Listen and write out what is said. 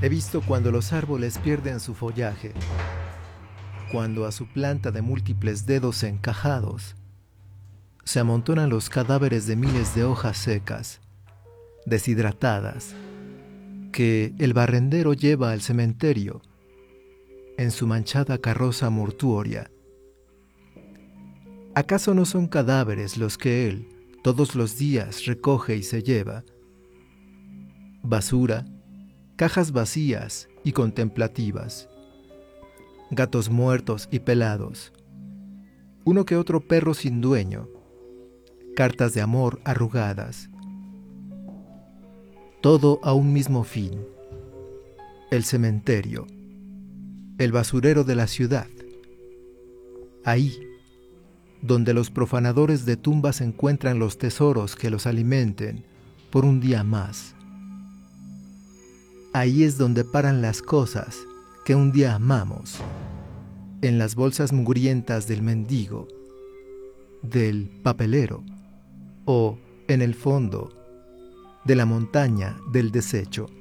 He visto cuando los árboles pierden su follaje, cuando a su planta de múltiples dedos encajados se amontonan los cadáveres de miles de hojas secas, deshidratadas, que el barrendero lleva al cementerio en su manchada carroza mortuoria. ¿Acaso no son cadáveres los que él todos los días recoge y se lleva? Basura, cajas vacías y contemplativas, gatos muertos y pelados, uno que otro perro sin dueño, cartas de amor arrugadas. Todo a un mismo fin: el cementerio, el basurero de la ciudad. Ahí, donde los profanadores de tumbas encuentran los tesoros que los alimenten por un día más. Ahí es donde paran las cosas que un día amamos, en las bolsas mugrientas del mendigo, del papelero, o en el fondo de la montaña del desecho.